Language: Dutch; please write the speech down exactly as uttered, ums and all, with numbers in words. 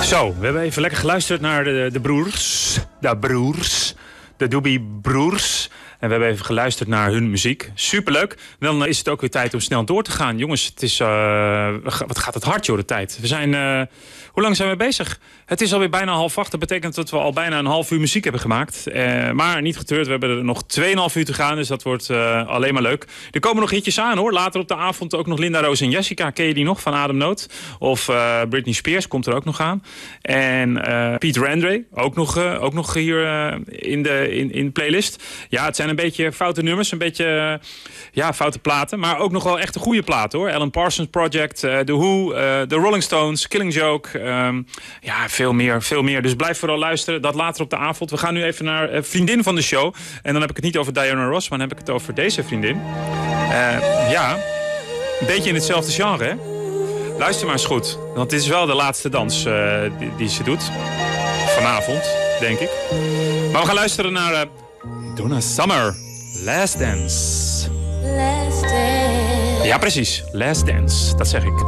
Zo, we hebben even lekker geluisterd naar de, de broers. De broers. De Doobie Broers. En we hebben even geluisterd naar hun muziek. Superleuk. Dan is het ook weer tijd om snel door te gaan. Jongens, het is, uh, wat gaat het hard, joh, de tijd. We zijn... Uh, hoe lang zijn we bezig? Het is alweer bijna half acht. Dat betekent dat we al bijna een half uur muziek hebben gemaakt. Uh, maar niet getreurd. We hebben er nog tweeënhalf uur te gaan. Dus dat wordt uh, alleen maar leuk. Er komen nog hitjes aan, hoor. Later op de avond ook nog Linda Roos en Jessica. Ken je die nog? Van Ademnood. Of uh, Britney Spears komt er ook nog aan. En uh, Peter Andre. Ook nog, uh, ook nog hier uh, in, de, in, in de playlist. Ja, het zijn een beetje foute nummers. Een beetje uh, ja, foute platen. Maar ook nog wel echt een goede platen, hoor. Alan Parsons Project. Uh, The Who. Uh, The Rolling Stones. Killing Joke. Um, ja, veel meer, veel meer. Dus blijf vooral luisteren. Dat later op de avond. We gaan nu even naar uh, vriendin van de show. En dan heb ik het niet over Diana Ross, maar dan heb ik het over deze vriendin. Uh, ja, een beetje in hetzelfde genre, hè? Luister maar eens goed. Want dit is wel de laatste dans uh, die, die ze doet. Vanavond, denk ik. Maar we gaan luisteren naar uh, Donna Summer. Last Dance. Last Dance. Ja, precies. Last Dance. Dat zeg ik.